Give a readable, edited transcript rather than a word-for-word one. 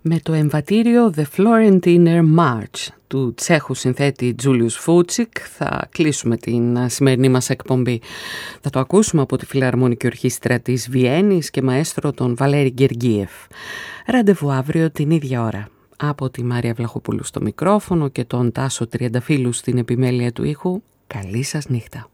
Με το εμβατήριο The Florentiner March του Τσέχου συνθέτη Τζούλιους Φούτσικ θα κλείσουμε την σημερινή μας εκπομπή. Θα το ακούσουμε από τη Φιλαρμονική Ορχήστρα της Βιέννης και μαέστρο τον Βαλέρη Γκεργίεφ. Ραντεβού αύριο την ίδια ώρα. Από τη Μάρια Βλαχοπούλου στο μικρόφωνο και τον Τάσο Τριανταφύλου στην επιμέλεια του ήχου, καλή σας νύχτα.